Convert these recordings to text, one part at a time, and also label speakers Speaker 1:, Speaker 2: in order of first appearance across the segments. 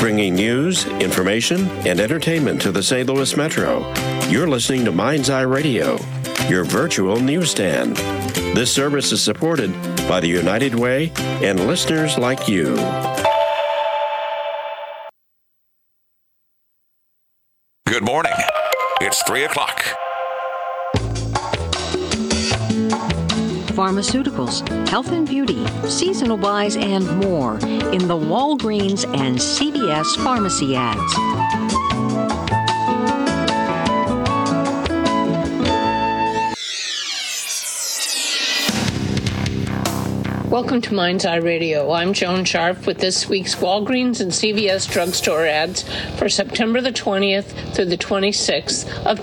Speaker 1: bringing news, information, and entertainment to the St. Louis Metro. You're listening to Mind's Eye Radio, your virtual newsstand. This service is supported by the United Way and listeners like you.
Speaker 2: Good morning. It's 3 o'clock.
Speaker 3: Pharmaceuticals, health and beauty, seasonal buys, and more in the Walgreens and CVS pharmacy ads.
Speaker 4: Welcome to Mind's Eye Radio. I'm Joan Sharp with this week's Walgreens and CVS drugstore ads for September the 20th through the 26th of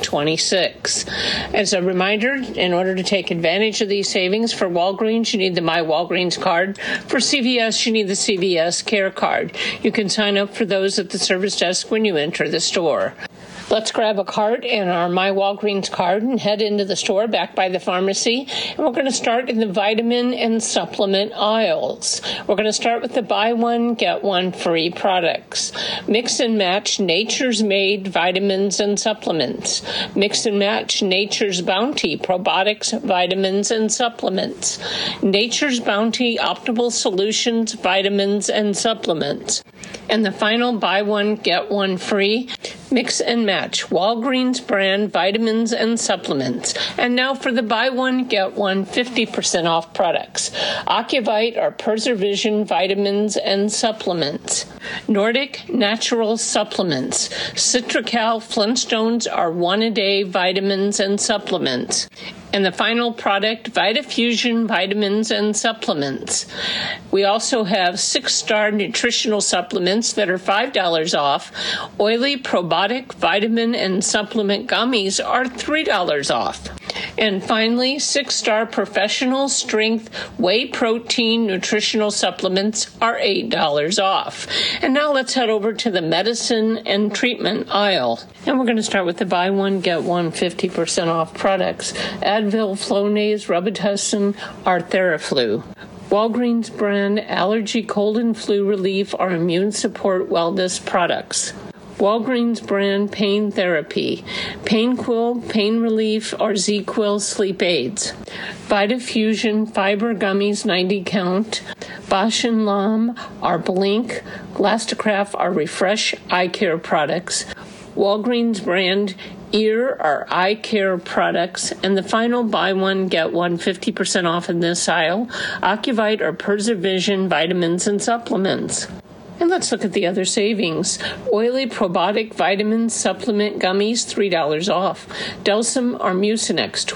Speaker 4: 2026. As a reminder, in order to take advantage of these savings, for Walgreens, you need the My Walgreens card. For CVS, you need the CVS Care card. You can sign up for those at the service desk when you enter the store. Let's grab a cart and our My Walgreens card and head into the store back by the pharmacy. And we're going to start in the vitamin and supplement aisles. We're going to start with the buy one, get one free products. Mix and match Nature's Made vitamins and supplements. Mix and match Nature's Bounty probiotics, vitamins, and supplements. Nature's Bounty Optimal Solutions vitamins and supplements. And the final buy one, get one free. Mix and match Walgreens brand vitamins and supplements. And now for the buy one, get one 50% off products. Ocuvite or Preservision vitamins and supplements. Nordic Natural Supplements. Citracal Flintstones are one-a-day vitamins and supplements. And the final product, VitaFusion vitamins and supplements. We also have 6-star nutritional supplements that are $5 off. Oily probiotic vitamin and supplement gummies are $3 off. And finally, 6-star professional strength whey protein nutritional supplements are $8 off. And now let's head over to the medicine and treatment aisle. And we're going to start with the buy one, get one 50% off products. Advil, Flonase, Robitussin, are Theraflu. Walgreens brand allergy, cold and flu relief are immune support wellness products. Walgreens brand pain therapy, PainQuil, pain relief, or ZQuil sleep aids. VitaFusion fiber gummies 90 count. Bausch & Lomb are Blink. Glasticraft are Refresh eye care products. Walgreens brand ear are eye care products. And the final buy one, get one 50% off in this aisle. Ocuvite or Preservision vitamins and supplements. And let's look at the other savings. Oily probiotic vitamin supplement gummies, $3 off. Delsum or Mucinex,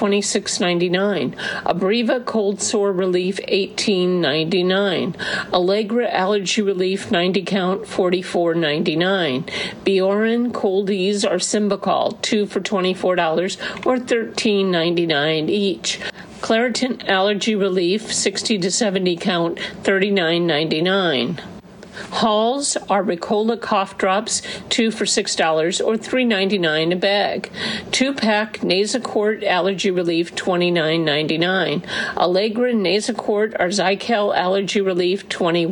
Speaker 4: $26.99. Abreva cold sore relief, $18.99. Allegra allergy relief, 90 count, $44.99. Biorin cold ease or Symbicol, 2 for $24 or $13.99 each. Claritin allergy relief, 60 to 70 count, $39.99. Halls are Ricola cough drops, 2 for $6 or $3.99 a bag. 2-pack Nasacort allergy relief, $29.99. Allegra Nasacort or Zykel allergy relief,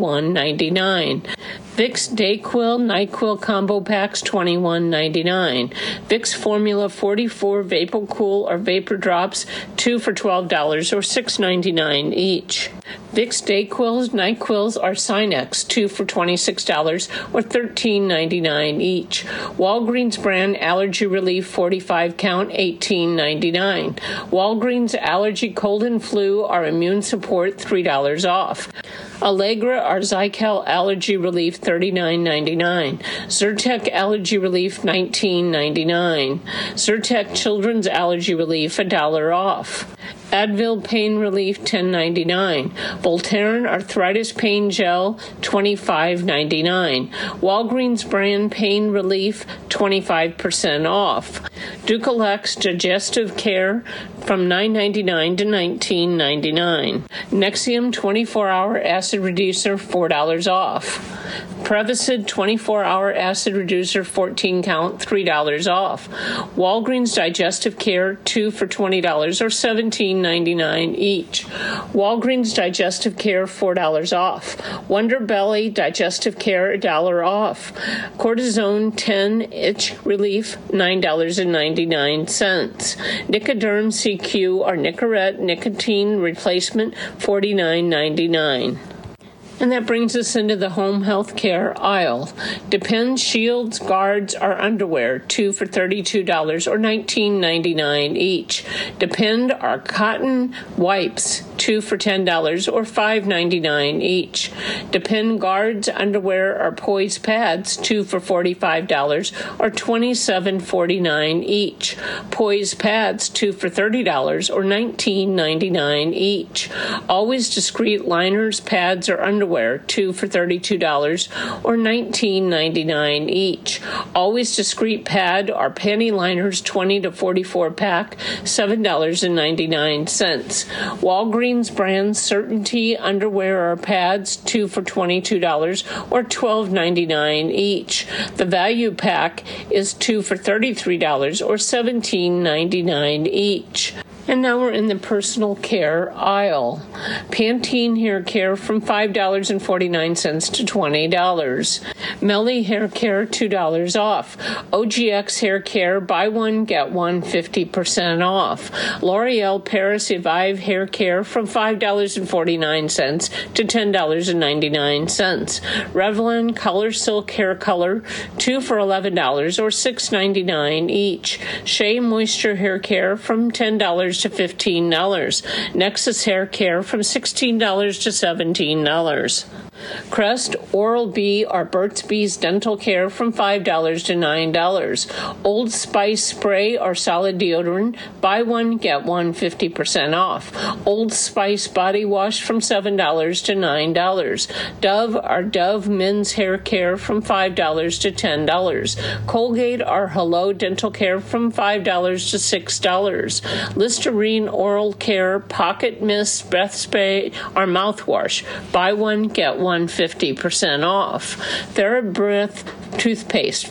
Speaker 4: $21.99. Vicks Dayquil NyQuil combo packs, $21.99. Vicks Formula 44 Vapocool or Vapor Drops, 2 for $12 or $6.99 each. Vicks Dayquils NyQuils or Sinex, 2 for $26 or $13.99 each. Walgreens brand allergy relief 45 count, $18.99. Walgreens allergy cold and flu or immune support, $3 off. Allegra or Zykel allergy relief, $39.99. Zyrtec allergy relief, $19.99. Zyrtec children's allergy relief, $1 off. Advil pain relief, $10.99. Voltaren arthritis pain gel, $25.99. Walgreens brand pain relief, 25% off. Ducalex digestive care, from $9.99 to $19.99. Nexium 24-hour acid reducer, $4 off. Prevacid 24-hour acid reducer 14 count, $3 off. Walgreens Digestive Care 2 for $20 or $17.99 each. Walgreens Digestive Care $4 off. Wonder Belly Digestive Care $1 off. Cortisone 10 itch relief $9.99. Nicoderm CQ or Nicorette nicotine replacement $49.99. And that brings us into the home health care aisle. Depend shields, guards, or underwear, 2 for $32 or $19.99 each. Depend are cotton wipes, 2 for $10 or $5.99 each. Depend guards, underwear, or Poise pads, 2 for $45 or $27.49 each. Poise pads, 2 for $30 or $19.99 each. Always discreet liners, pads, or underwear, 2 for $32 or $19.99 each. Always discreet pad or panty liners, 20 to 44 pack, $7.99. Walgreens brand Certainty underwear or pads, 2 for $22 or $12.99 each. The value pack is 2 for $33 or $17.99 each. And now we're in the personal care aisle. Pantene Hair Care from $5.49 to $20. Melly Hair Care $2 off. OGX Hair Care buy one get one 50% off. L'Oreal Paris Evive Hair Care from $5.49 to $10.99. Revlon Color Silk Hair Color 2 for $11 or $6.99 each. Shea Moisture Hair Care from $10 to $15. Nexus Hair Care from $16 to $17. Crest Oral-B or Burt's Bees Dental Care from $5 to $9. Old Spice Spray or Solid Deodorant, buy one, get one 50% off. Old Spice Body Wash from $7 to $9. Dove or Dove Men's Hair Care from $5 to $10. Colgate or Hello Dental Care from $5 to $6. Listerine Oral Care Pocket Mist Breath Spray or Mouthwash, buy one, get one 50% off. TheraBreath Toothpaste,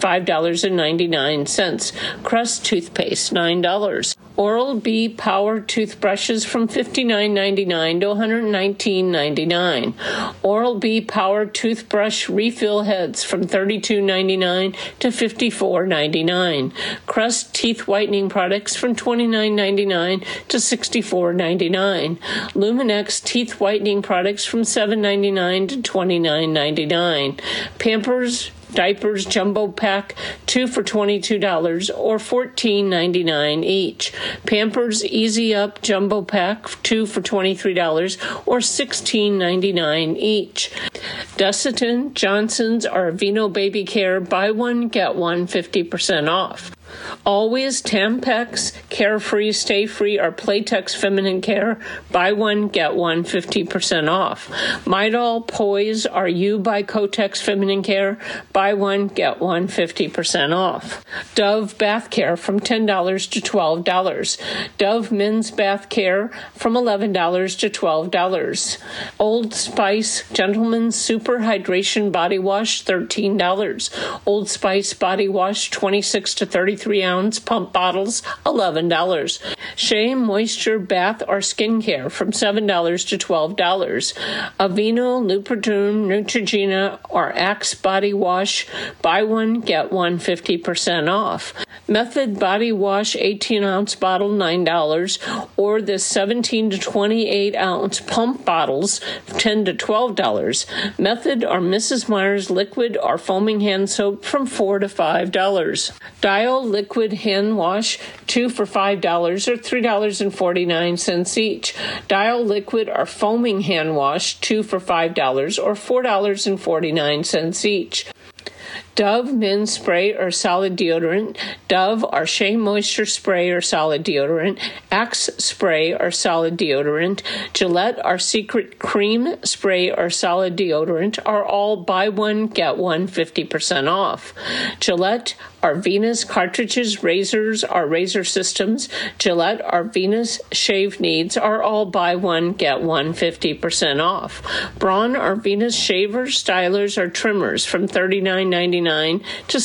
Speaker 4: $5.99. Crest Toothpaste, $9. Oral-B Power Toothbrushes from $59.99 to $119.99. Oral-B Power Toothbrush Refill Heads from $32.99 to $54.99. Crest Teeth Whitening Products from $29.99 to $64.99. Luminex Teeth Whitening Products from $7.99 to $29.99. Pampers Diapers Jumbo Pack 2 for $22 or $14.99 each. Pampers Easy Up Jumbo Pack 2 for $23 or $16.99 each. Desitin, Johnson's or Aveeno Baby Care buy one get one 50% off. Always Tampax, Carefree, Stay Free, or Playtex Feminine Care, buy one, get one 50% off. Midol, Poise, or You by Kotex Feminine Care, buy one, get one 50% off. Dove Bath Care from $10 to $12. Dove Men's Bath Care from $11 to $12. Old Spice Gentleman's Super Hydration Body Wash, $13. Old Spice Body Wash, 26 to 33-ounce pump bottles, $11. Shea Moisture Bath or Skincare from $7 to $12. Aveeno, Lubriderm, Neutrogena, or Axe Body Wash, buy one, get one 50% off. Method Body Wash 18-ounce bottle, $9, or the 17 to 28-ounce pump bottles, $10 to $12. Method or Mrs. Meyer's liquid or foaming hand soap from $4 to $5. Dial liquid hand wash, 2 for $5 or $3.49 each. Dial liquid or foaming hand wash, 2 for $5 or $4.49 each. Dove men's spray or solid deodorant, Dove or Shea Moisture spray or solid deodorant, Axe spray or solid deodorant, Gillette or Secret Cream spray or solid deodorant are all buy one, get one 50% off. Gillette or Venus cartridges, razors or razor systems, Gillette or Venus shave needs are all buy one, get one 50% off. Braun or Venus shavers, stylers, or trimmers from $39.99 to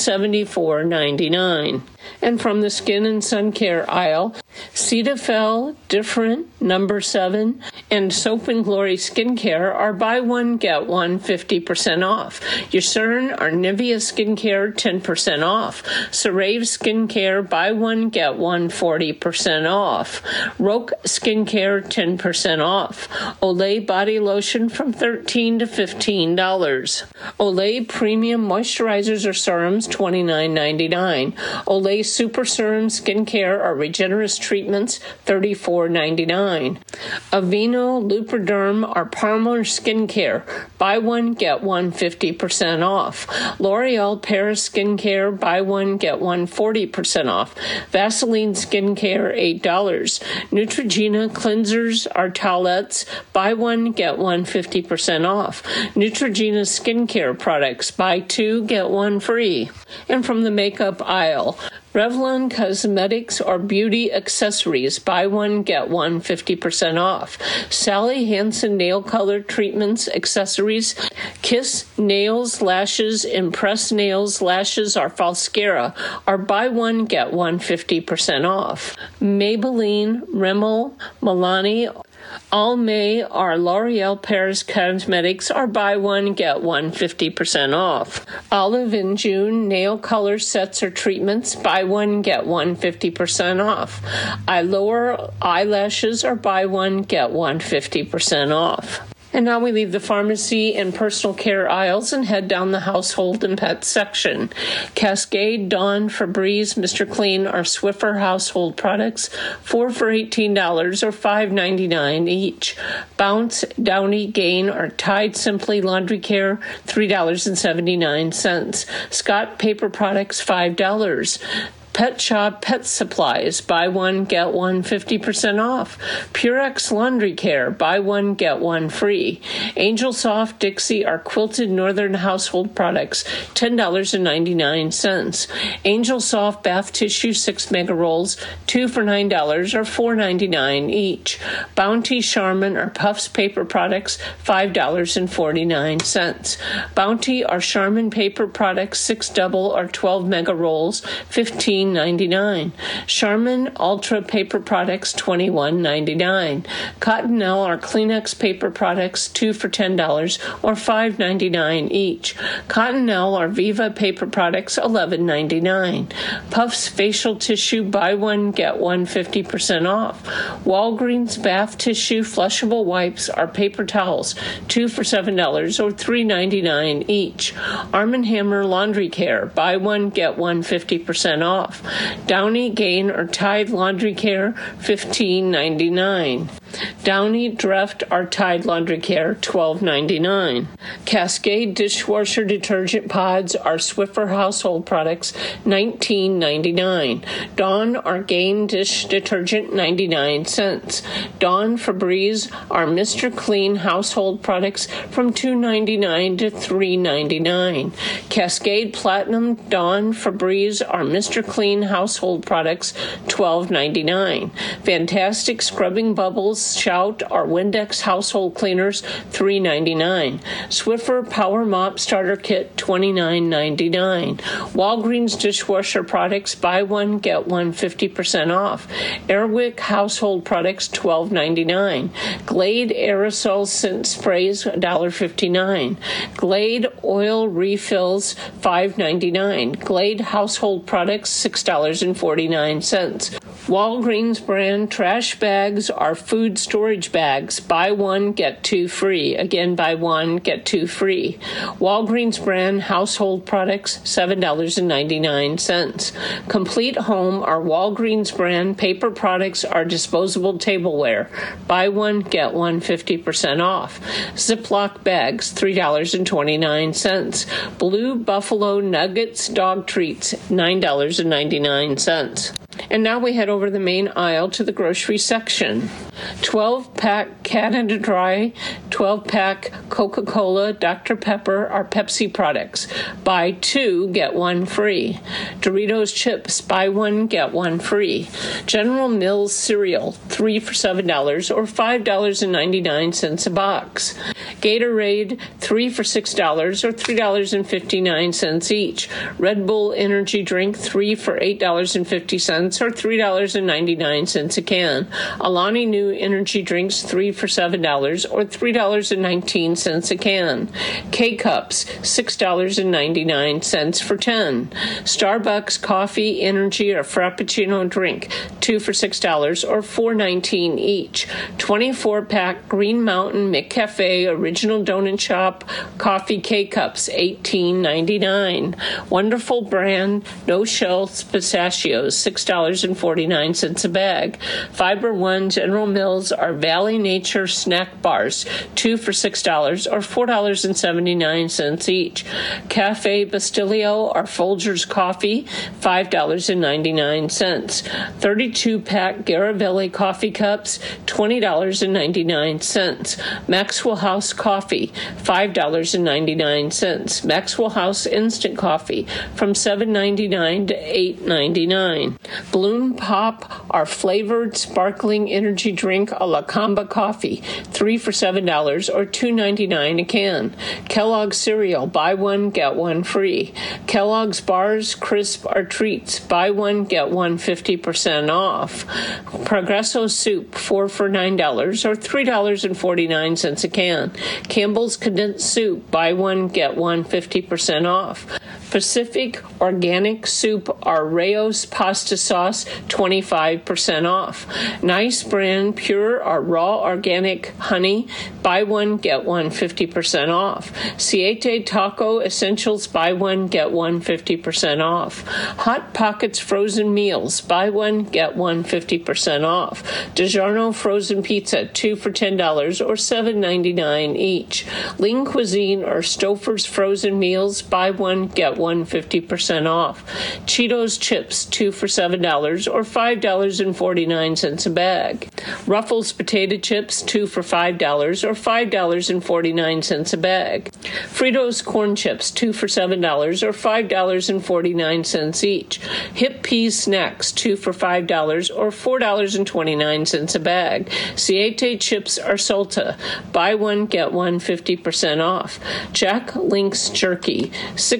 Speaker 4: $74.99. And from the Skin and Sun Care aisle, Cetaphil, Different, Number 7, and Soap and Glory Skincare are buy one, get one 50% off. Eucerin or Nivea Skincare 10% off. CeraVe Skincare, buy one, get one 40% off. Roke Skincare 10% off. Olay Body Lotion from $13 to $15. Olay Premium Moisturizers or Serums $29.99. Olay Super Serum Skincare or Regenerous Treatments $34.99. Aveeno Lubriderm or Palmer Skincare, buy one, get one 50% off. L'Oreal Paris Skincare, buy one, get one 40% off. Vaseline Skincare $8. Neutrogena Cleansers or Towelettes, buy one, get one 50% off. Neutrogena Skincare products, buy two, get one free. And from the makeup aisle, Revlon Cosmetics or Beauty Accessories, buy one, get one 50% off. Sally Hansen Nail Color Treatments, Accessories, Kiss Nails, Lashes, Impress Nails, Lashes, or Falscara are buy one, get one 50% off. Maybelline, Rimmel, Milani, Almay or L'Oreal Paris Cosmetics are buy one, get one 50% off. Olive and June nail color sets or treatments, buy one, get one 50% off. Eylure eyelashes are buy one, get one 50% off. And now we leave the pharmacy and personal care aisles and head down the household and pet section. Cascade, Dawn, Febreze, Mr. Clean, or Swiffer household products, 4 for $18 or $5.99 each. Bounce, Downy, Gain, or Tide Simply Laundry Care, $3.79. Scott Paper Products, $5. Pet Shop Pet Supplies, buy one, get one 50% off. Purex Laundry Care, buy one, get one free. Angel Soft, Dixie, or Quilted Northern Household Products, $10.99. Angel Soft Bath Tissue 6 Mega Rolls, 2 for $9 or $4.99 each. Bounty Charmin or Puffs Paper Products, $5.49. Bounty or Charmin Paper Products 6 double or 12 Mega Rolls, $15.99. Charmin Ultra Paper Products, $21.99. Cottonelle or Kleenex Paper Products, 2 for $10 or $5.99 each. Cottonelle or Viva Paper Products, $11.99. Puffs Facial Tissue, buy one, get one 50% off. Walgreens Bath Tissue Flushable Wipes or Paper Towels, 2 for $7 or $3.99 each. Arm & Hammer Laundry Care, buy one, get one 50% off. Downy, Gain, or Tide Laundry Care, $15.99. Downy, Dreft, or Tide Laundry Care, $12.99. Cascade Dishwasher Detergent Pods or Swiffer Household Products, $19.99. Dawn or Gain Dish Detergent, 99 cents. Dawn, Febreze, or Mr. Clean Household Products from $2.99 to $3.99. Cascade Platinum, Dawn, Febreze, or Mr. Clean Household Products, $12.99. Fantastic Scrubbing Bubbles, Shout, or Windex Household Cleaners, $3.99. Swiffer Power Mop Starter Kit, $29.99. Walgreens Dishwasher Products, buy one, get one 50% off. Airwick Household Products, $12.99. Glade Aerosol Scent Sprays, $1.59. Glade Oil Refills, $5.99. Glade Household Products, $6.49. Walgreens brand trash bags are food storage bags. Buy one, get two free. Again, buy one, get two free. Walgreens brand household products, $7.99. Complete Home are Walgreens brand paper products are disposable tableware. Buy one, get one 50% off. Ziploc bags, $3.29. Blue Buffalo Nuggets dog treats, $9.99. And now we head over the main aisle to the grocery section. 12-pack Canada Dry, 12-pack Coca-Cola, Dr. Pepper are Pepsi products. Buy two, get one free. Doritos chips, buy one, get one free. General Mills cereal, 3 for $7 or $5.99 a box. Gatorade, 3 for $6 or $3.59 each. Red Bull energy drink, 3 for $8.50 or $3.99 a can. Alani Nu energy drinks, 3 for $7 or $3.19 a can. K-Cups, $6.99 for 10. Starbucks coffee, energy, or Frappuccino drink, 2 for $6 or $4.19 each. 24-pack Green Mountain McCafe Original Donut Shop coffee K-Cups, $18.99. Wonderful brand, no shells pistachios, $6.49 a bag. Fiber One General Mills are Valley Nature snack bars, 2 for $6 or $4.79 each. Cafe Bastilio are Folgers coffee, $5.99. 32-pack Garavelli coffee cups, $20.99. Maxwell House coffee, $5.99. Maxwell House instant coffee from $7.99 to $8.99. Bloom Pop are flavored sparkling energy drink a la Camba coffee, 3 for $7 or $2.99 a can. Kellogg's cereal, buy one, get one free. Kellogg's bars, crisp or treats, buy one, get one 50% off. Progresso soup, 4 for $9 or $3.49 a can. Campbell's condensed soup, buy one, get one 50% off. Pacific Organic Soup or Rayos pasta sauce, 25% off. Nice Brand Pure or Raw Organic Honey, buy one, get one 50% off. Siete Taco Essentials, buy one, get one 50% off. Hot Pockets Frozen Meals, buy one, get one 50% off. DiGiorno Frozen Pizza, 2 for $10 or $7.99 each. Lean Cuisine or Stouffer's Frozen Meals, buy one, get one 50% off. Cheetos Chips, 2 for $7 or $5.49 a bag. Ruffles Potato Chips, 2 for $5 or $5.49 a bag. Fritos Corn Chips, 2 for $7 or $5.49 each. Hip Peas Snacks, 2 for $5 or $4.29 a bag. Siete Chips or Salta, buy one, get one 50% off. Jack Link's Jerky,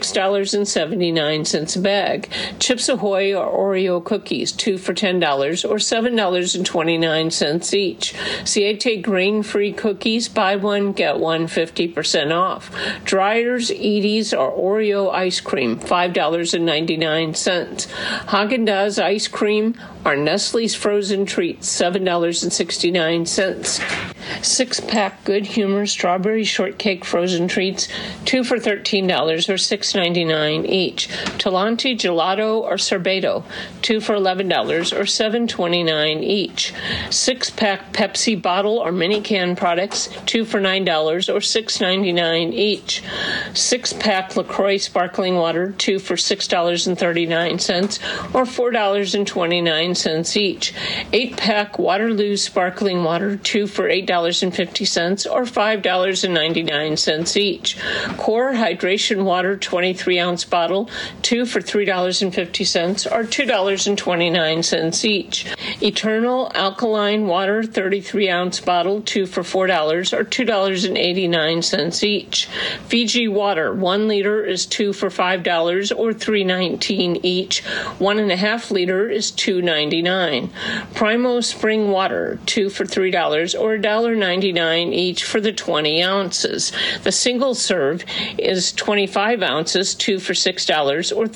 Speaker 4: $6.79 a bag. Chips Ahoy or Oreo cookies, 2 for $10 or $7.29 each. Siete grain-free cookies, buy one, get one 50% off. Dryers, Edie's, or Oreo ice cream, $5.99. Haagen-Dazs ice cream or Nestle's frozen treats, $7.69. 6-pack Good Humor strawberry shortcake frozen treats, 2 for $13 or $6.99 each. Talenti gelato or sorbetto, 2 for $11 or $7.29 each. 6-pack Pepsi bottle or mini can products, 2 for $9 or $6.99 each. 6-pack LaCroix sparkling water, 2 for $6.39 or $4.29 each. 8-pack Waterloo sparkling water, 2 for $8.50 or $5.99 each. Core hydration water, 23-ounce bottle, 2 for $3.50 or $2.29 each. Eternal alkaline water, 33-ounce bottle, 2 for $4 or $2.89 each. Fiji water, 1 liter is 2 for $5 or $3.19 each. 1.5 liter is $2.99. Primo spring water, 2 for $3 or $1.99 each for the 20 ounces. The single serve is 25 ounces, 2 for $6 or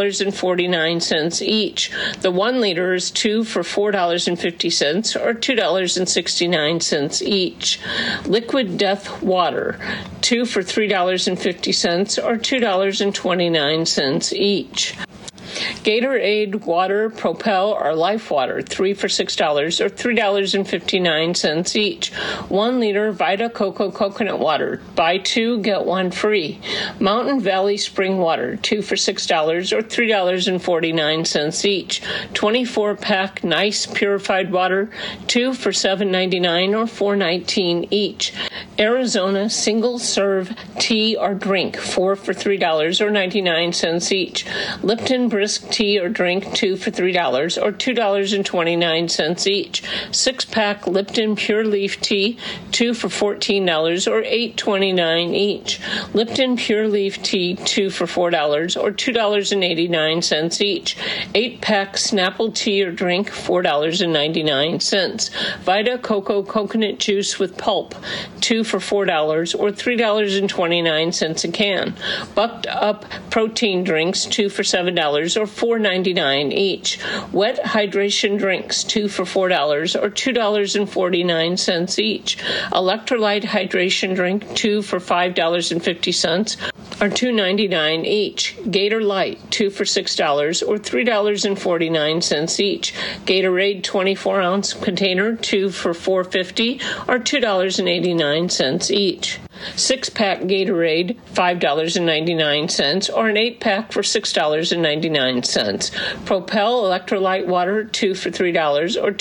Speaker 4: $3.49 each. The 1 liter is 2 for $4.50 or $2.69 each. Liquid Death Water, 2 for $3.50 or $2.29 each. Gatorade Water, Propel, or Life Water, 3 for $6 or $3.59 each. 1 liter Vita Coco Coconut Water, buy 2, get 1 free. Mountain Valley Spring Water, 2 for $6 or $3.49 each. 24-pack Nice Purified Water, 2 for $7.99 or $4.19 each. Arizona Single Serve Tea or Drink, 4 for $3 or 99 each. Lipton Brisk Tea or Drink, 2 for $3 or $2.29 each. 6-pack Lipton Pure Leaf Tea, 2 for $14 or $8.29 each. Lipton Pure Leaf Tea, 2 for $4 or $2.89 each. 8-pack Snapple Tea or Drink, $4.99. Vita Coco Coconut Juice with Pulp, 2 for $4 or $3.29 a can. Bucked Up Protein Drinks, 2 for $7 or $4.99 each. Wet Hydration Drinks, 2 for $4 or $2.49 each. Electrolyte Hydration Drink, 2 for $5.50 or $2.99 each. Gator Light, 2 for $6 or $3.49 each. Gatorade 24-ounce container, 2 for $4.50 or $2.89 each. 6-pack Gatorade, $5.99, or an 8-pack for $6.99. Propel Electrolyte Water, 2 for $3 or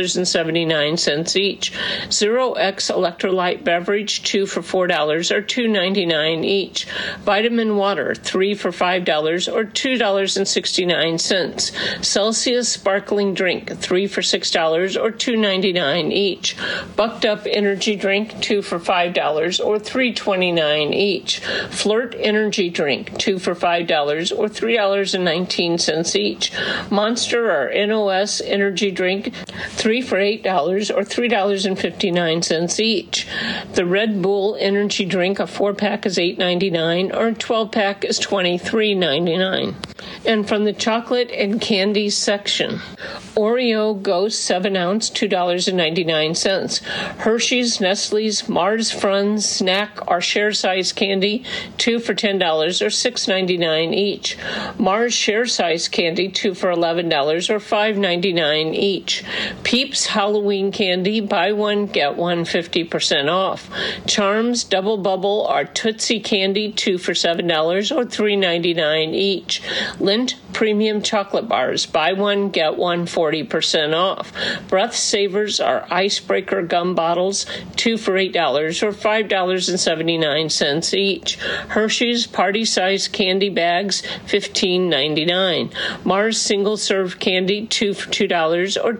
Speaker 4: $2.79 each. Zero X Electrolyte Beverage, 2 for $4 or $2.99 each. Vitamin Water, 3 for $5 or $2.69. Celsius Sparkling Drink, 3 for $6 or $2.99 each. Bucked Up Energy Drink, 2 for $5 or $3.29 each. Flirt Energy Drink, 2 for $5 or $3.19 each. Monster or NOS Energy Drink, 3 for $8 or $3.59 each. The Red Bull Energy Drink, a 4-pack is $8.99 or a 12-pack is $23.99. And from the chocolate and candy section, Oreo Ghost 7-ounce, $2.99. Hershey's, Nestle's, Mars Frunz, Snack or Share Size Candy, 2 for $10 or $6.99 each. Mars Share Size Candy, 2 for $11 or $5.99 each. Peeps Halloween Candy, buy 1, get 1 50% off. Charms Double Bubble or Tootsie Candy, 2 for $7 or $3.99 each. Lindt Premium Chocolate Bars, buy 1, get 1 40% off. Breath Savers are Icebreaker Gum Bottles, 2 for $8 or $5.79 each. Hershey's Party Size Candy Bags, $15.99. Mars Single Serve Candy, 2 for $2 or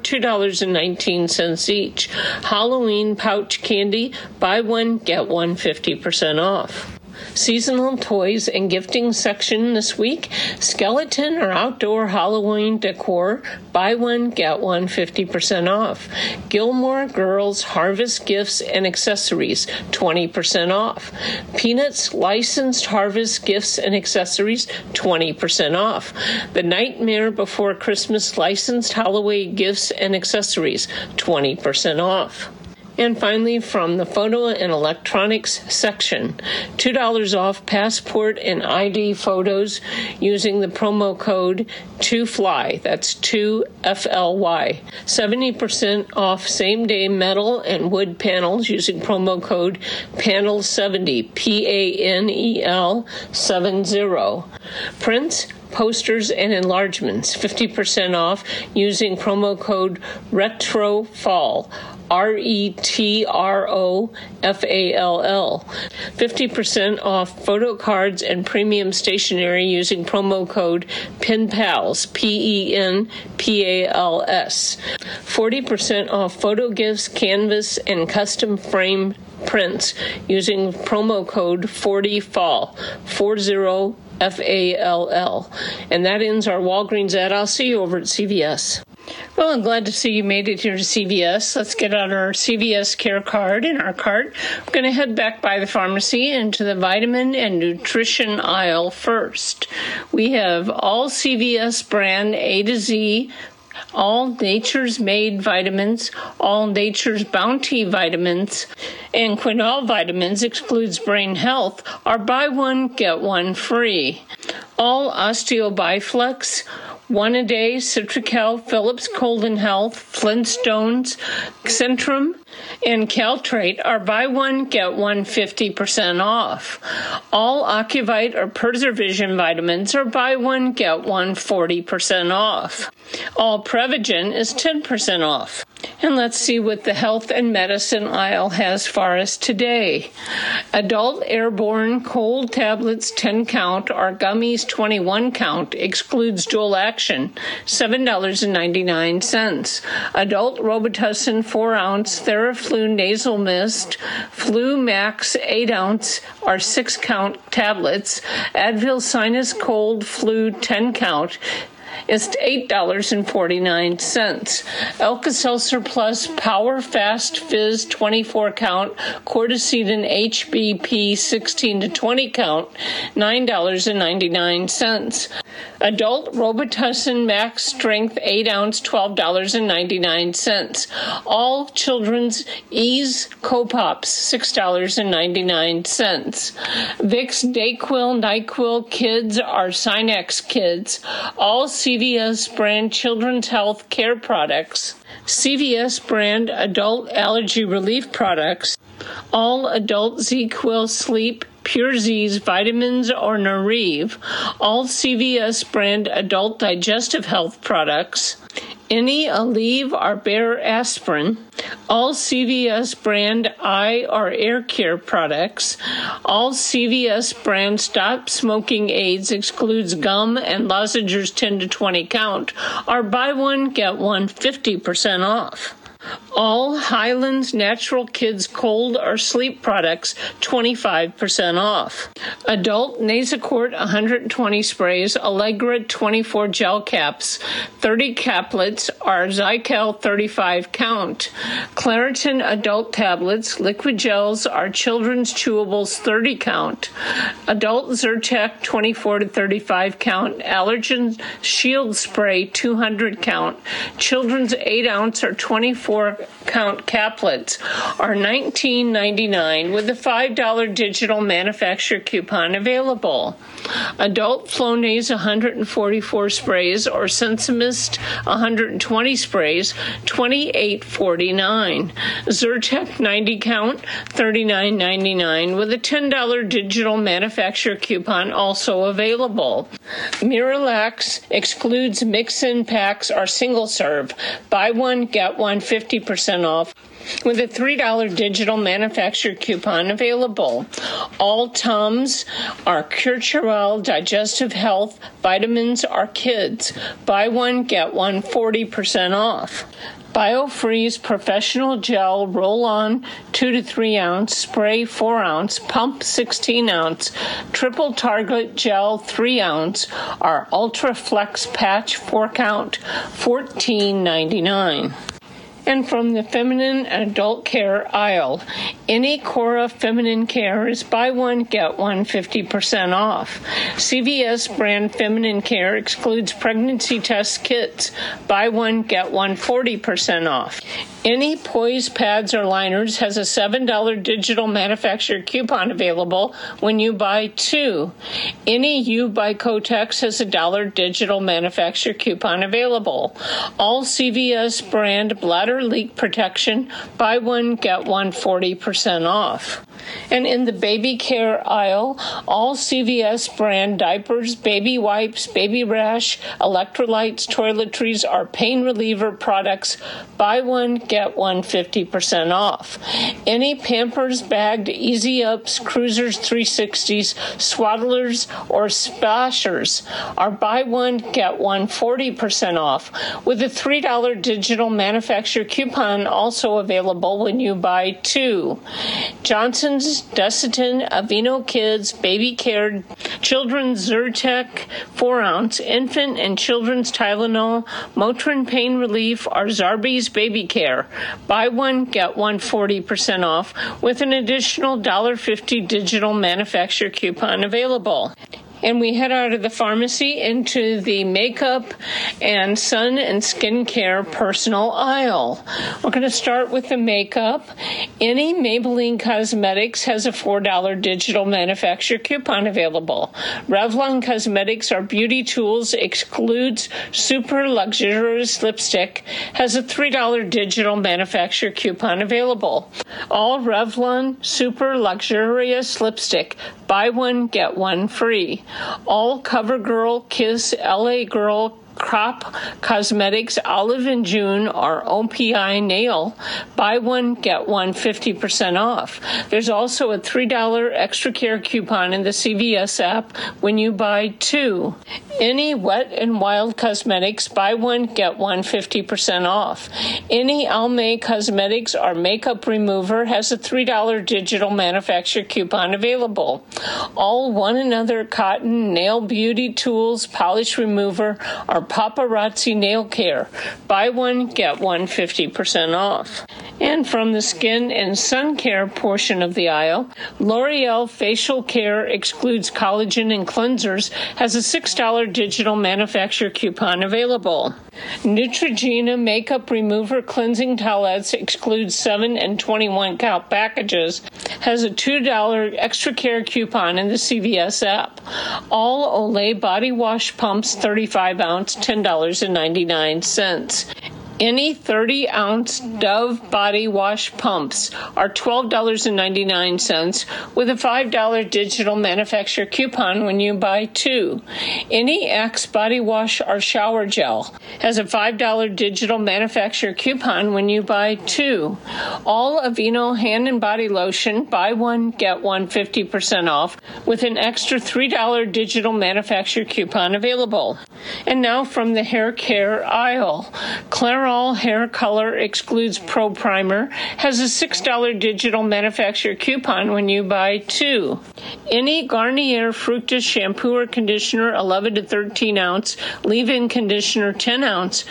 Speaker 4: $2.19 each. Halloween Pouch Candy, buy 1, get 1 50% off. Seasonal toys and gifting section this week: skeleton or outdoor Halloween decor, buy 1, get 1 50% off. Gilmore Girls Harvest Gifts and Accessories, 20% off. Peanuts Licensed Harvest Gifts and Accessories, 20% off. The Nightmare Before Christmas Licensed Halloween Gifts and Accessories, 20% off. And finally, from the photo and electronics section, $2 off passport and ID photos using the promo code 2FLY. That's 2FLY. 70% off same-day metal and wood panels using promo code PANEL70, PANEL 70. Prints, posters, and enlargements, 50% off using promo code RETROFALL, RETROFALL. 50% off photo cards and premium stationery using promo code PENPALS, PENPALS. 40% off photo gifts, canvas, and custom frame prints using promo code 40FALL, 40FALL. And that ends our Walgreens ad. I'll see you over at CVS. Well, I'm glad to see you made it here to CVS. Let's get out our CVS Care card in our cart. We're going to head back by the pharmacy into the vitamin and nutrition aisle first. We have all CVS brand A to Z, all Nature's Made vitamins, all Nature's Bounty vitamins, and Quinol vitamins excludes brain health are buy one, get one free. All OsteoBiflex, 1 a day, Citracal, Philips Colon Health, Flintstones, Centrum, and Caltrate are buy one, get one 50% off. All Ocuvite or Preservision vitamins are buy one, get one 40% off. All Prevagen is 10% off. And let's see what the health and medicine aisle has for us today. Adult Airborne Cold Tablets 10 count or gummies 21 count excludes dual action, $7.99. Adult Robitussin 4 ounce Theraflu Nasal Mist, Flu Max 8 ounce or 6 count tablets, Advil Sinus Cold Flu 10 count, is $8.49. Alka-Seltzer Plus Power Fast Fizz 24 count, Corticedin HBP 16 to 20 count, $9.99. Adult Robitussin Max Strength 8 ounce, $12.99. All Children's Ease Copops, $6.99. Vicks DayQuil NyQuil Kids are Sinex Kids. All CVS brand children's health care products, CVS brand adult allergy relief products, all adult ZQuil Sleep, Pure Z's vitamins or Narive, all CVS brand adult digestive health products, any Aleve or Bayer aspirin, all CVS brand eye or air care products, all CVS brand stop smoking aids excludes gum and lozenges 10 to 20 count, are buy one, get one 50% off. All Highlands Natural Kids cold or sleep products, 25% off. Adult Nasacort 120 sprays, Allegra 24 gel caps, 30 caplets are Zycal 35 count. Claritin adult tablets, liquid gels are children's chewables 30 count. Adult Zyrtec 24 to 35 count, Allergen Shield Spray 200 count. Children's 8 ounce or 24 count caplets are $19.99 with a $5 digital manufacturer coupon available. Adult Flonase 144 sprays or Sensimist 120 sprays, $28.49. Zyrtec 90 count, $39.99 with a $10 digital manufacturer coupon also available. Miralax excludes mix-in packs or single serve. Buy one, get one 50% off with a $3 digital manufacturer coupon available. All Tums are Curturel digestive health vitamins are kids. Buy one, get one 40% off. BioFreeze Professional Gel Roll-On 2 to 3 ounce, Spray 4 ounce, Pump 16 ounce, Triple Target Gel 3 ounce, are Ultra Flex Patch 4 count, $14.99. And from the feminine and adult care aisle, any Cora feminine care is buy one, get one 50% off. CVS brand feminine care excludes pregnancy test kits. Buy one, get one 40% off. Any Poise pads or liners has a $7 digital manufacturer coupon available when you buy 2. Any U by Kotex has a $1 digital manufacturer coupon available. All CVS brand bladder leak protection, buy one, get one 40% off. And in the baby care aisle, all CVS brand diapers, baby wipes, baby rash, electrolytes, toiletries are pain reliever products. Buy one, get one 50% off. Any Pampers bagged Easy Ups, Cruisers 360s, Swaddlers, or Splashers are buy one, get one 40% off with a $3 digital manufacturer coupon also available when you buy 2. Johnson Vitamins, Desitin, Aveeno Kids, Baby Care, Children's Zyrtec 4 ounce, Infant and Children's Tylenol, Motrin Pain Relief, or Zarbee's Baby Care. Buy one, get one 40% off with an additional $1.50 digital manufacturer coupon available. And we head out of the pharmacy into the makeup and sun and skincare personal aisle. We're going to start with the makeup. Any Maybelline Cosmetics has a $4 digital manufacturer coupon available. Revlon Cosmetics, our beauty tools, excludes super luxurious lipstick, has a $3 digital manufacturer coupon available. All Revlon super luxurious lipstick, buy one, get one free. All CoverGirl, Kiss, LA Girl, Crop Cosmetics, Olive and June, or OPI Nail, buy one, get one 50% off. There's also a $3 extra care coupon in the CVS app when you buy two. Any Wet n Wild Cosmetics, buy one, get one 50% off. Any Almay Cosmetics or makeup remover has a $3 digital manufacturer coupon available. All One Another Cotton Nail Beauty Tools Polish Remover or Paparazzi Nail Care, buy one, get one 50% off. And from the skin and sun care portion of the aisle, L'Oreal Facial Care excludes collagen and cleansers, has a $6 digital manufacturer coupon available. Neutrogena Makeup Remover Cleansing Towelettes excludes 7 and 21 count packages, has a $2 extra care coupon in the CVS app. All Olay Body Wash Pumps 35 ounce, $10.99. Any 30-ounce Dove body wash pumps are $12.99 with a $5 digital manufacturer coupon when you buy two. Any Axe body wash or shower gel has a $5 digital manufacturer coupon when you buy two. All Aveeno hand and body lotion, buy one, get one 50% off with an extra $3 digital manufacturer coupon available. And now from the hair care aisle, Clairol Hair Color excludes Pro Primer, has a $6 digital manufacturer coupon when you buy two. Any Garnier Fructis shampoo or conditioner 11 to 13 ounce, leave-in conditioner 10 ounce,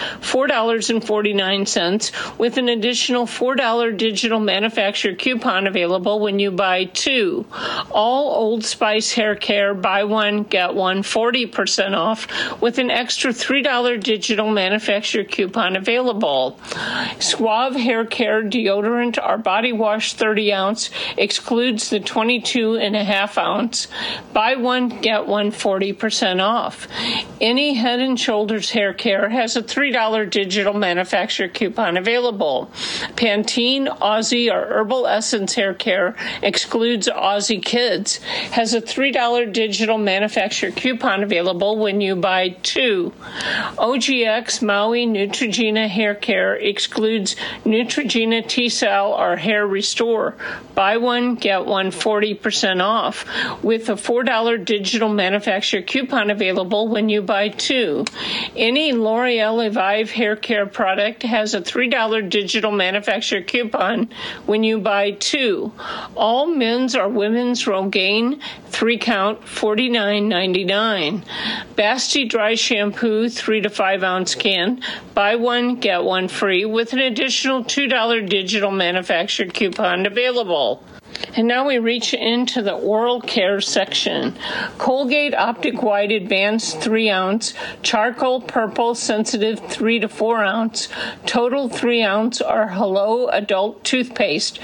Speaker 4: $4.49 with an additional $4 digital manufacturer coupon available when you buy two. All Old Spice hair care, buy one, get one 40% off with an extra $3 digital manufacturer coupon available. Suave hair care deodorant or body wash 30 ounce excludes the 22.5 ounce. Buy one, get one 40% off. Any Head and Shoulders hair care has a $3 digital manufacturer coupon available. Pantene Aussie or Herbal Essence hair care excludes Aussie Kids, has a $3 digital manufacturer coupon available when you buy two. OGX Maui Neutrogena hair care excludes Neutrogena T-Cell or Hair Restore. Buy one, get one 40% off with a $4 digital manufacturer coupon available when you buy two. Any L'Oreal Evive hair care product has a $3 digital manufacturer coupon when you buy two. All men's or women's Rogaine 3 count, $49.99. Basti Dry Shampoo 3 to 5 ounce can, buy one, get one free with an additional $2 digital manufacturer coupon available. And now we reach into the oral care section. Colgate Optic White Advanced 3 ounce, Charcoal Purple Sensitive 3 to 4 ounce, Total 3 ounce or Hello Adult Toothpaste,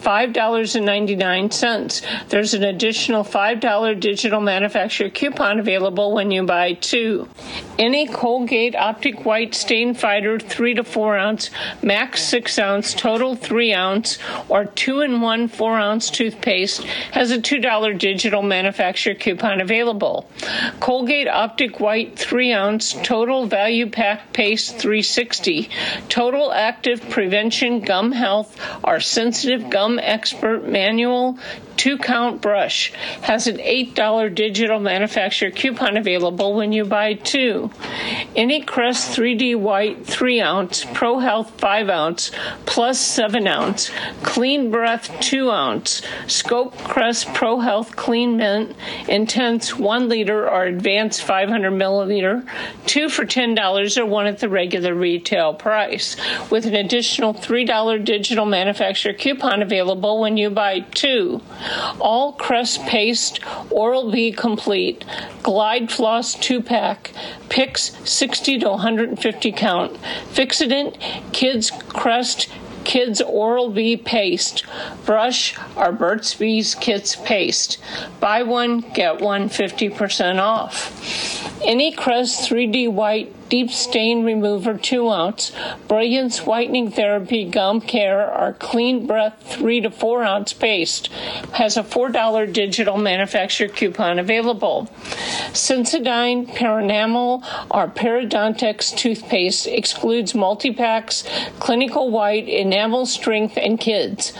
Speaker 4: $5.99. There's an additional $5 digital manufacturer coupon available when you buy two. Any Colgate Optic White Stain Fighter 3 to 4 ounce, Max 6 ounce, Total 3 ounce, or 2-in-1 4 ounce toothpaste has a $2 digital manufacturer coupon available. Colgate Optic White 3 ounce, Total Value Pack Paste 360, Total Active Prevention Gum Health or Sensitive Gum Expert Manual 2-count brush has an $8 digital manufacturer coupon available when you buy two. 2. Any Crest 3D White 3 ounce, Pro Health 5 ounce, Plus 7 ounce, Clean Breath 2 ounce, Scope Crest Pro Health Clean Mint, Intense 1 liter or Advanced 500 milliliter, 2 for $10 or 1 at the regular retail price, with an additional $3 digital manufacturer coupon available when you buy 2. All Crest Paste Oral-B Complete, Glide Floss 2-pack, Picks 60 to 150 count, Fixodent, Kids Crest, Kids Oral-B Paste, Brush or Burt's Bees Kids Paste. Buy one, get one 50% off. Any Crest 3D White Deep Stain Remover 2 ounce, Brilliance Whitening Therapy Gum Care or Clean Breath 3 to 4 ounce paste has a $4 digital manufacturer coupon available. Sensodyne Perenamel or Parodontax toothpaste excludes multi-packs, Clinical White, Enamel Strength, and Kids,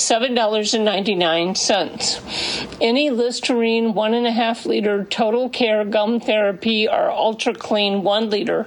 Speaker 4: $7.99. Any Listerine 1.5 liter Total Care Gum Therapy or Ultra Clean 1 liter,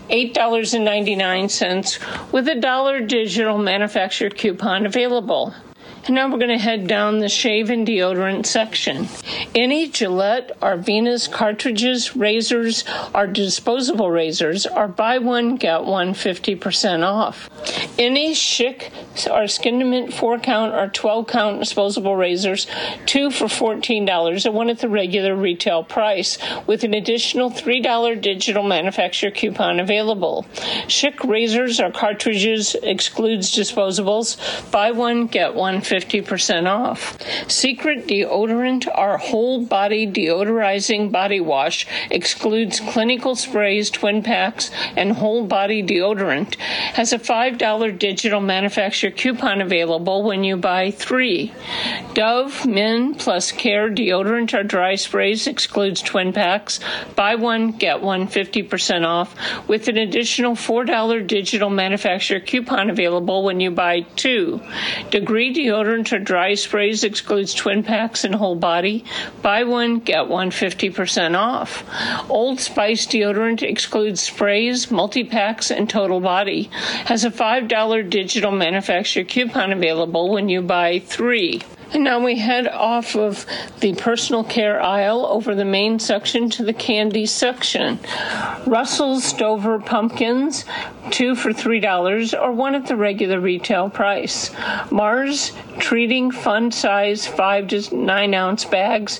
Speaker 4: $8.99 with a $1 digital manufacturer coupon available. And now we're going to head down the shave and deodorant section. Any Gillette or Venus cartridges, razors, or disposable razors are buy one, get one 50% off. Any Schick or Skinament 4-count or 12-count disposable razors, 2 for $14 and 1 at the regular retail price, with an additional $3 digital manufacturer coupon available. Schick razors or cartridges excludes disposables. Buy one, get one 50% off. Secret deodorant or whole body deodorizing body wash excludes clinical sprays, twin packs, and whole body deodorant. Has a $5 digital manufacturer coupon available when you buy 3. Dove Men Plus Care deodorant or dry sprays excludes twin packs. Buy one, get one 50% off with an additional $4 digital manufacturer coupon available when you buy 2. Degree deodorant or dry sprays excludes twin packs and whole body. Buy one, get one 50% off. Old Spice deodorant excludes sprays, multi-packs, and total body. Has a $5 digital manufacturer coupon available when you buy 3. And now we head off of the personal care aisle over the main section to the candy section. Russell's Stover Pumpkins, 2 for $3 or 1 at the regular retail price. Mars Treating Fun Size 5 to 9 ounce bags,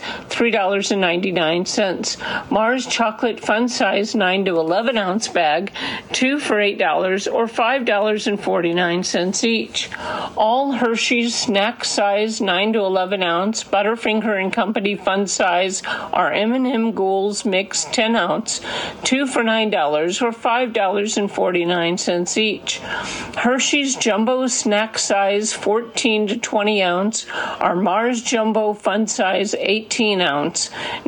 Speaker 4: $3.99. Mars Chocolate Fun Size 9 to 11 ounce bag, 2 for $8 or $5.49 each. All Hershey's Snack Size 9 to 11 ounce Butterfinger and Company Fun Size are M&M Ghouls Mix 10 ounce, 2 for $9 or $5.49 each. Hershey's Jumbo Snack Size 14 to 20 ounce are Mars Jumbo Fun Size 18 ounce,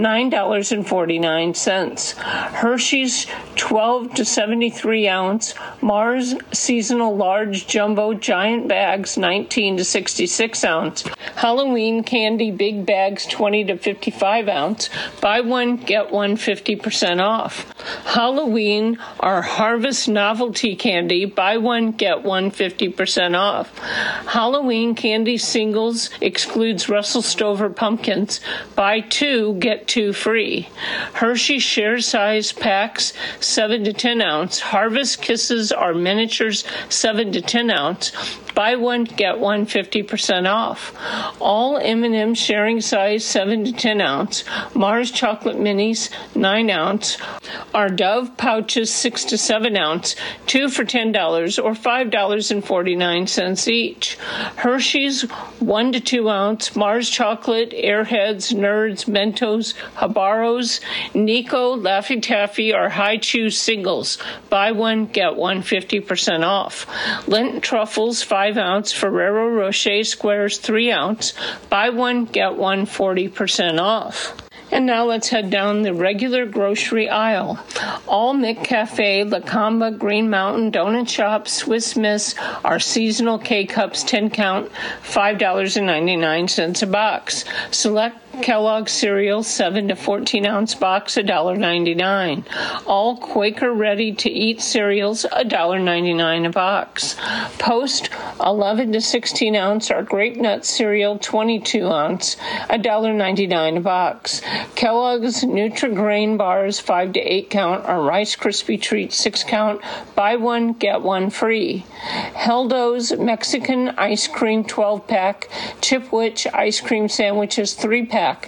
Speaker 4: $9.49. Hershey's 12 to 73 ounce Mars Seasonal Large Jumbo Giant Bags 19 to 66 ounce. Halloween Candy Big Bags 20 to 55 ounce. Buy one, get one 50% off. Halloween or Harvest Novelty Candy. Buy one, get one 50% off. Halloween Candy Singles excludes Russell Stover Pumpkins. Buy 2, get 2 free. Hershey Share Size Packs 7 to 10 ounce. Harvest Kisses are miniatures 7 to 10 ounce. Buy one, get one 50% off. All M&M sharing size 7 to 10 ounce. Mars Chocolate Minis 9 ounce. Our Dove pouches 6 to 7 ounce, 2 for $10 or $5.49 each. Hershey's 1 to 2 ounce. Mars Chocolate, Airheads, Nerds, Mentos, Habaros, Nico, Laffy Taffy, or High Chew singles. Buy one, get one 50% off. Lint Truffles 5 ounce. Ferrero Rocher Squares 3 ounce. Buy one, get one 40% off. And now let's head down the regular grocery aisle. All McCafe, La Comba, Green Mountain, Donut Shop, Swiss Miss are seasonal K-Cups 10 count, $5.99 a box. Select Kellogg cereal 7 to 14 ounce box $1.99. All Quaker ready-to-eat cereals $1.99 a box. Post 11 to 16 ounce or Grape Nut cereal 22 ounce $1.99 a box. Kellogg's Nutri-Grain bars 5 to 8 count or Rice Krispie Treats 6 count, buy one get one free. Heldo's Mexican ice cream 12-pack, Chipwich ice cream sandwiches 3-pack,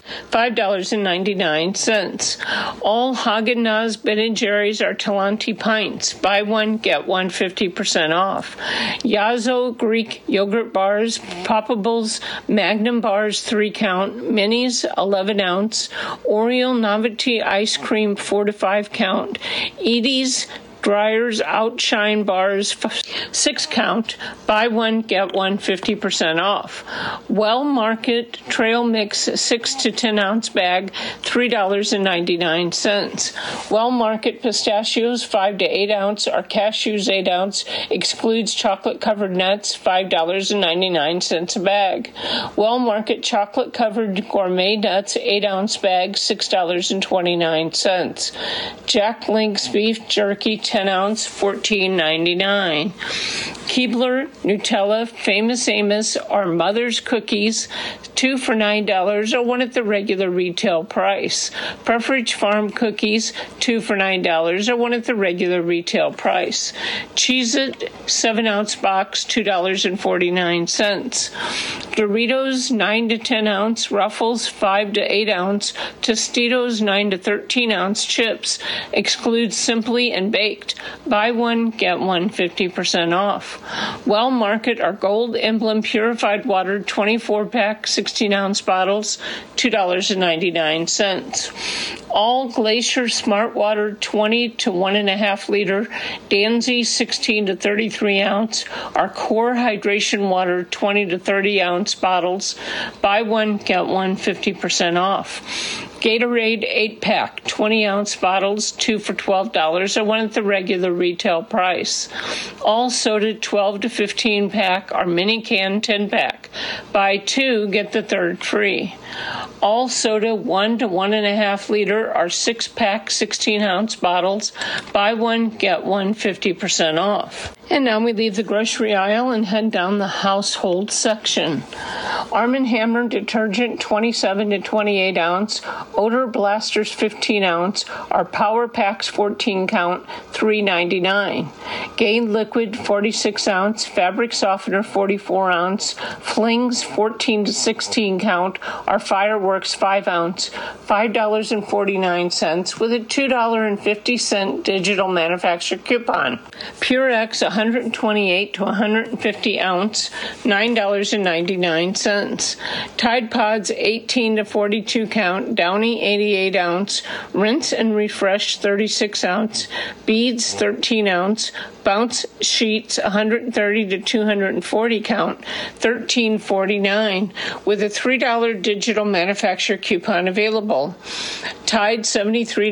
Speaker 4: $5.99. All Haagen-Dazs Ben & Jerry's or Talenti pints, buy one get one 50% off. Yazo Greek yogurt bars, Poppables Magnum bars 3 count, Minis 11 ounce, Oreo Novelty ice cream 4 to 5 count, Edie's Dryers Outshine bars 6 count, buy one get one 50% off. Well Market Trail Mix 6 to 10 ounce bag $3.99. Well Market pistachios 5 to 8 ounce or cashews 8 ounce excludes chocolate covered nuts $5.99 a bag. Well Market chocolate covered gourmet nuts 8 ounce bag $6.29. Jack Link's beef jerky 10 ounce, $14.99. Keebler, Nutella, Famous Amos, or Mother's Cookies, 2 for $9 or one at the regular retail price. Pepperidge Farm Cookies, 2 for $9 or one at the regular retail price. Cheez-It, 7 ounce box, $2.49. Doritos, 9 to 10 ounce, Ruffles, 5 to 8 ounce, Tostitos, 9 to 13 ounce chips, excludes Simply and Baked. Buy one, get one 50% off. Well Market or Gold Emblem Purified Water 24-pack 16-ounce bottles, $2.99. All Glacier Smart Water 20 to 1.5 liter, Danzy 16 to 33 ounce, or Core Hydration Water 20 to 30 ounce bottles, buy one, get one 50% off. Gatorade 8-pack, 20-ounce bottles, 2 for $12 or one at the regular retail price. All soda 12 to 15-pack or mini can 10-pack. Buy 2, get the third free. All soda 1 to 1.5 liter or 6-pack 16-ounce bottles. Buy one, get one 50% off. And now we leave the grocery aisle and head down the household section. Arm & Hammer detergent 27 to 28 ounce, Odor Blasters 15 ounce, or Power Packs 14 count, $3.99. Gain Liquid 46 ounce, Fabric Softener 44 ounce, Flings 14 to 16 count, or Fireworks 5 ounce, $5.49 with a $2.50 digital manufacturer coupon. Purex 128 to 150 ounce, $9.99. Tide Pods 18 to 42 count, Downy 88 ounce, Rinse and Refresh 36 ounce, Beads 13 ounce, Bounce Sheets 130 to 240 count, $13.49 with a $3 digital manufacturer coupon available. Tide 73